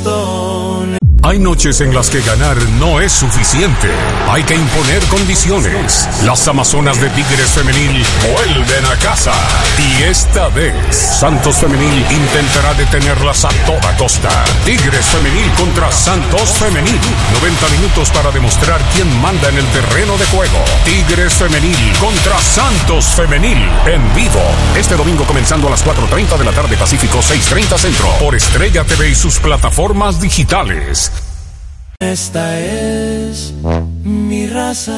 Houston. Hay noches en las que ganar no es suficiente. Hay que imponer condiciones. Las Amazonas de Tigres Femenil vuelven a casa. Y esta vez, Santos Femenil intentará detenerlas a toda costa. Tigres Femenil contra Santos Femenil. 90 minutos para demostrar quién manda en el terreno de juego. Tigres Femenil contra Santos Femenil. En vivo. Este domingo comenzando a las 4:30 de la tarde Pacífico, 6:30 Centro. Por Estrella TV y sus plataformas digitales. Esta es mi raza.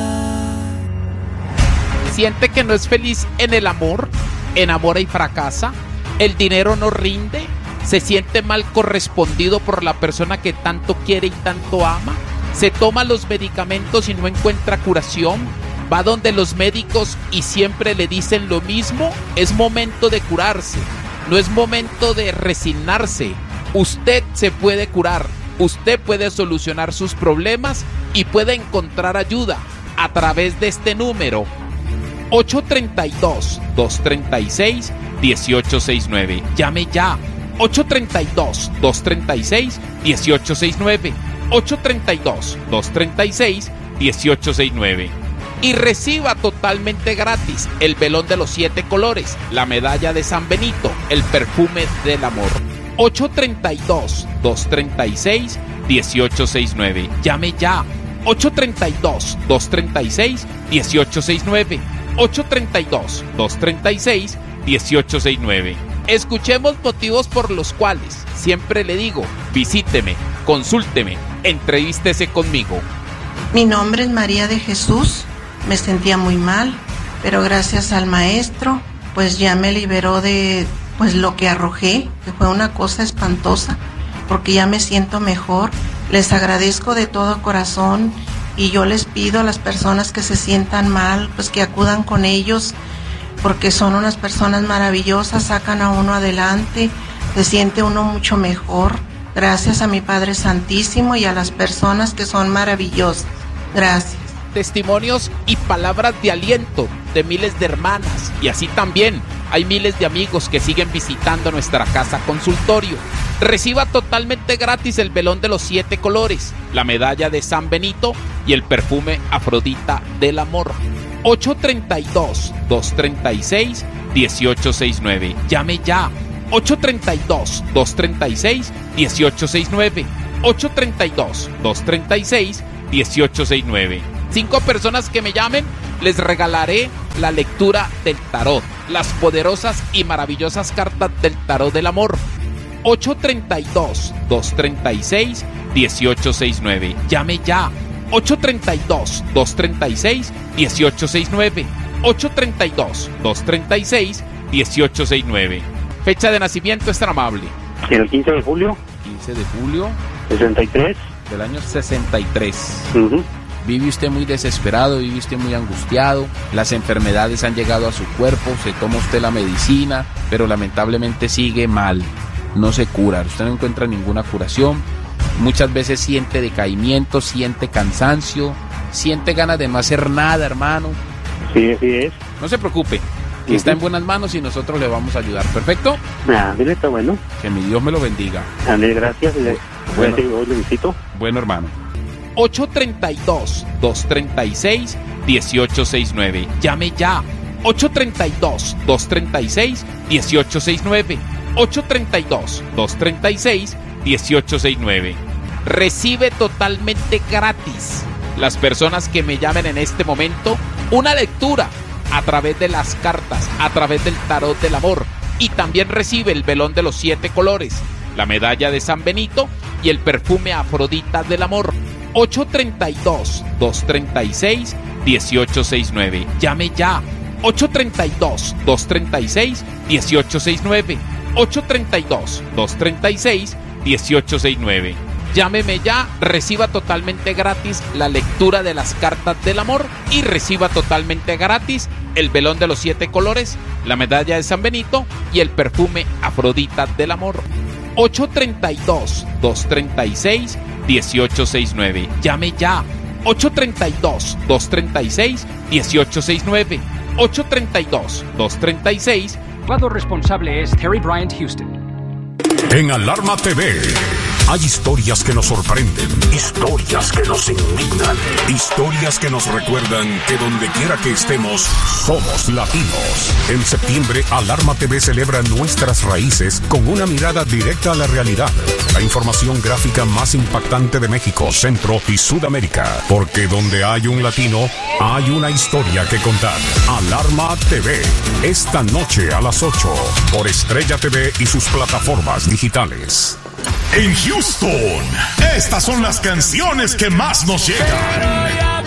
¿Siente que no es feliz en el amor? ¿Enamora y fracasa? ¿El dinero no rinde? ¿Se siente mal correspondido por la persona que tanto quiere y tanto ama? ¿Se toma los medicamentos y no encuentra curación? ¿Va donde los médicos y siempre le dicen lo mismo? Es momento de curarse, no es momento de resignarse. Usted se puede curar. Usted puede solucionar sus problemas y puede encontrar ayuda a través de este número 832-236-1869. Llame ya. 832-236-1869. 832-236-1869. Y reciba totalmente gratis el velón de los 7 colores, la medalla de San Benito, el perfume del amor. 832-236-1869. Llame ya. 832-236-1869. 832-236-1869. Escuchemos motivos por los cuales siempre le digo, visíteme, consúlteme, entrevístese conmigo. Mi nombre es María de Jesús. Me sentía muy mal, pero gracias al maestro, pues ya me liberó de lo que arrojé, que fue una cosa espantosa, porque ya me siento mejor. Les agradezco de todo corazón y yo les pido a las personas que se sientan mal, pues que acudan con ellos, porque son unas personas maravillosas, sacan a uno adelante, se siente uno mucho mejor. Gracias a mi Padre Santísimo y a las personas que son maravillosas. Gracias. Testimonios y palabras de aliento de miles de hermanas, y así también hay miles de amigos que siguen visitando nuestra casa consultorio. Reciba totalmente gratis el velón de los 7 colores, la medalla de San Benito y el perfume Afrodita del amor. 832-236-1869. Llame ya. 832-236-1869. 832-236-1869. 5 personas que me llamen, les regalaré la lectura del tarot, las poderosas y maravillosas cartas del tarot del amor. 832-236-1869. Llame ya. 832-236-1869. 832-236-1869. Fecha de nacimiento es tan amable. El 15 de julio. 15 de julio. 63. Del año 63. Uh-huh. Vive usted muy desesperado, vive usted muy angustiado, las enfermedades han llegado a su cuerpo, se toma usted la medicina, pero lamentablemente sigue mal, no se cura, usted no encuentra ninguna curación, muchas veces siente decaimiento, siente cansancio, siente ganas de no hacer nada, hermano. Sí, así es. No se preocupe, que está en buenas manos y nosotros le vamos a ayudar, ¿perfecto? Dile, está bueno. Que mi Dios me lo bendiga. Dale, gracias. Bueno. Hoy le visito. Bueno, hermano. 832-236-1869. Llame ya. 832-236-1869. 832-236-1869. Recibe totalmente gratis, las personas que me llamen en este momento, una lectura a través de las cartas, a través del tarot del amor. Y también recibe el velón de los 7 colores, la medalla de San Benito y el perfume Afrodita del amor. 832-236-1869. Llame ya. 832-236-1869. 832-236-1869. Llámeme ya, reciba totalmente gratis la lectura de las cartas del amor y reciba totalmente gratis el velón de los 7 colores, la medalla de San Benito y el perfume Afrodita del amor. 832-236-1869. Llame ya. 832-236-1869. 832-236. Responsable es Terry Bryant Houston. En Alarma TV, Hay historias que nos sorprenden, historias que nos indignan, historias que nos recuerdan que donde quiera que estemos, somos latinos. En septiembre, Alarma TV celebra nuestras raíces con una mirada directa a la realidad. La información gráfica más impactante de México, Centro y Sudamérica. Porque donde hay un latino, hay una historia que contar. Alarma TV, esta noche a las 8, por Estrella TV y sus plataformas digitales. En Houston, estas son las canciones que más nos llegan.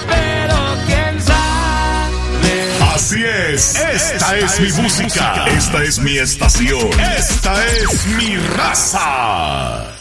Así es, esta es mi música, esta es mi estación, esta es mi raza.